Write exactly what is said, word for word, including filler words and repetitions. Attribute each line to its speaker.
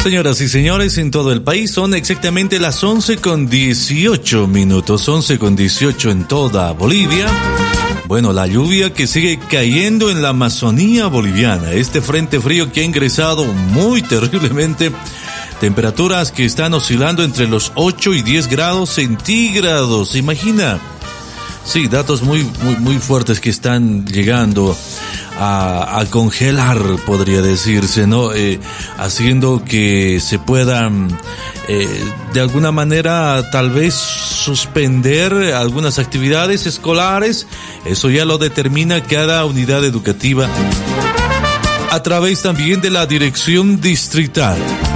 Speaker 1: Señoras y señores, en todo el país son exactamente las once con dieciocho minutos, once con dieciocho en toda Bolivia. Bueno, la lluvia que sigue cayendo en la Amazonía boliviana, este frente frío que ha ingresado muy terriblemente, temperaturas que están oscilando entre los ocho y diez grados centígrados, ¿se imagina? Sí, datos muy, muy, muy fuertes que están llegando a, a congelar, podría decirse, ¿no? Eh, haciendo que se puedan, eh, de alguna manera, tal vez suspender algunas actividades escolares. Eso ya lo determina cada unidad educativa a través también de la dirección distrital.